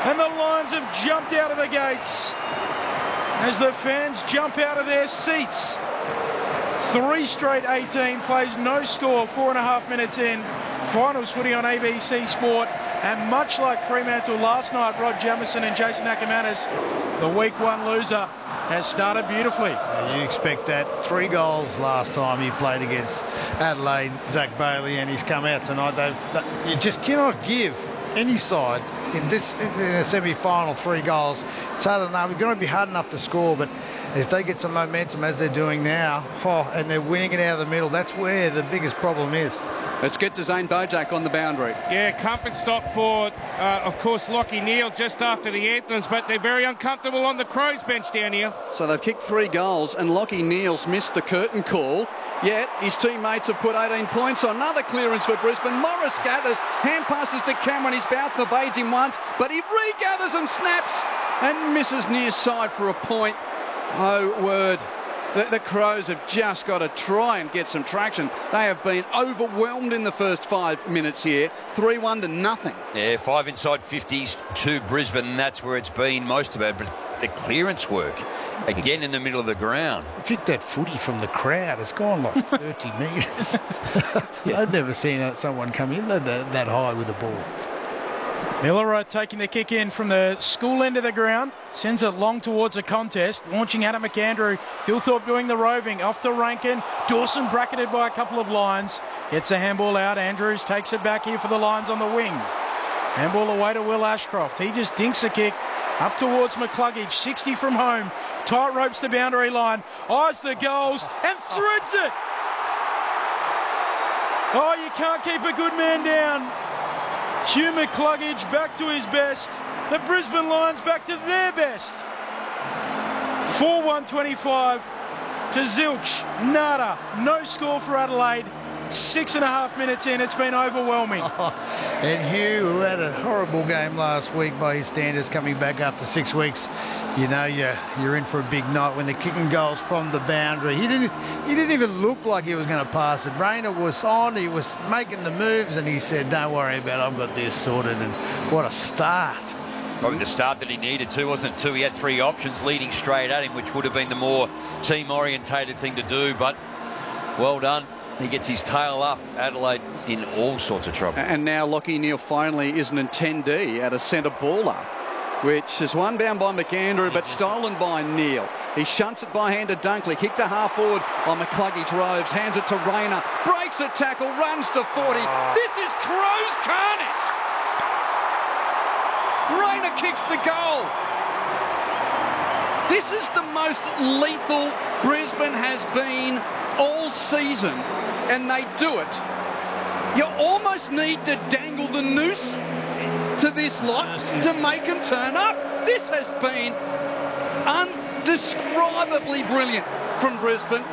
And the Lions have jumped out of the gates as the fans jump out of their seats. 3 straight 18 plays, no score, 4.5 minutes in. Finals footy on ABC Sport. And much like Fremantle last night, Rod Jamieson and Jason Ackermanis, the week 1 loser, has started beautifully. You expect that. 3 goals last time he played against Adelaide, Zach Bailey, and he's come out tonight. You just cannot give any side in the semi-final 3 goals. It's hard enough. It's going to be hard enough to score, but if they get some momentum as they're doing now, and they're winning it out of the middle, that's where the biggest problem is. Let's get to Zane Bojack on the boundary. Yeah, comfort stop for, of course, Lachie Neale just after the Anthems, but they're very uncomfortable on the Crows bench down here. So they've kicked 3 goals, and Lachie Neale's missed the curtain call. Yet his teammates have put 18 points on. Another clearance for Brisbane. Morris gathers, hand passes to Cameron. His mouth evades him once, but he regathers and snaps and misses near side for a point. Oh, word. The Crows have just got to try and get some traction. They have been overwhelmed in the first 5 minutes here. 3-1 to nothing. Yeah, 5 inside 50s to Brisbane. That's where it's been most of it. But the clearance work, again in the middle of the ground. Kick that footy from the crowd. It's gone like 30 metres. I've never seen someone come in that high with the ball. Miller taking the kick in from the school end of the ground. Sends it long towards the contest. Launching Adam McAndrew. Philthorpe doing the roving. Off to Rankin. Dawson bracketed by a couple of Lions. Gets the handball out. Andrews takes it back here for the Lions on the wing. Handball away to Will Ashcroft. He just dinks the kick up towards McCluggage. 60 from home. Tight ropes the boundary line. Eyes the goals and threads it. Oh, you can't keep a good man down. Hugh McCluggage back to his best. The Brisbane Lions back to their best. 4-1-25 to Zilch. Nada. No score for Adelaide. 6.5 minutes in. It's been overwhelming. And Hugh, who had a horrible game last week by his standards, coming back after 6 weeks, you know you're in for a big night when they're kicking goals from the boundary. He didn't even look like he was going to pass it. Rayner was on, he was making the moves, and he said, "Don't worry about it, I've got this sorted." And what a start. Probably the start that he needed to, wasn't it, too? He had 3 options leading straight at him, which would have been the more team-orientated thing to do, but well done. He gets his tail up. Adelaide in all sorts of trouble. And now Lachie Neale finally is an attendee at a centre baller, which is one bound by McAndrew but stolen by Neale. He shunts it by hand to Dunkley, kicked to half forward on McCluggage Roves, hands it to Rayner, breaks a tackle, runs to 40. This is Crows carnage. Rayner kicks the goal. This is the most lethal Brisbane has been all season, and they do it. You almost need to dangle the noose to this lot to make them turn up. This has been undescribably brilliant from Brisbane.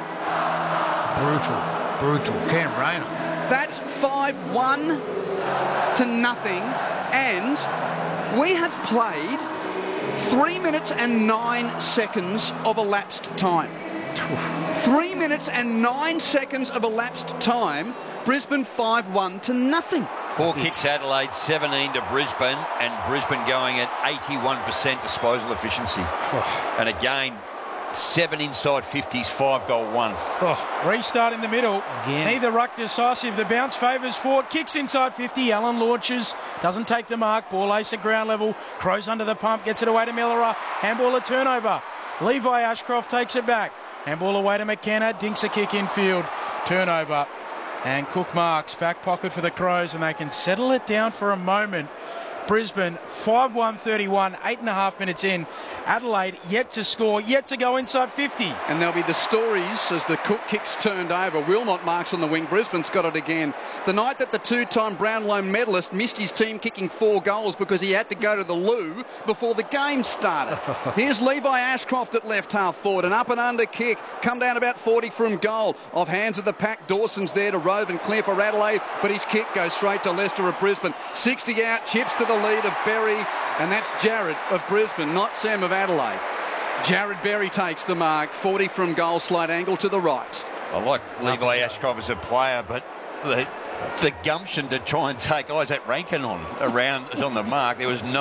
Brutal. Cam Rayner. That's 5-1 to nothing, and we have played 3 minutes and 9 seconds of elapsed time. 3 minutes and 9 seconds of elapsed time. Brisbane 5-1 to nothing. 4 kicks Adelaide, 17 to Brisbane, and Brisbane going at 81% disposal efficiency. And again, 7 inside 50s, 5 goal 1. Restart in the middle. Again. Neither ruck decisive. The bounce favours Fort. Kicks inside 50. Allen launches. Doesn't take the mark. Ball ace at ground level. Crows under the pump. Gets it away to Miller. Handball a turnover. Levi Ashcroft takes it back. Handball away to McKenna. Dinks a kick infield. Turnover. And Cook marks. Back pocket for the Crows, and they can settle it down for a moment. Brisbane 5-1-31, 8.5 minutes in. Adelaide yet to score, yet to go inside 50. And there'll be the stories as the Cook kicks turned over. Wilmot marks on the wing. Brisbane's got it again. The night that the 2-time Brownlow medalist missed his team kicking 4 goals because he had to go to the loo before the game started. Here's Levi Ashcroft at left half forward. An up and under kick. Come down about 40 from goal. Off hands of the pack. Dawson's there to rove and clear for Adelaide, but his kick goes straight to Lester of Brisbane. 60 out, chips to the lead of Berry, and that's Jared of Brisbane, not Sam of Adelaide. Jared Berry takes the mark. 40 from goal, slight angle to the right. I like Levi Ashcroft as a player, but the gumption to try and take Isaac Rankin on the mark, there was no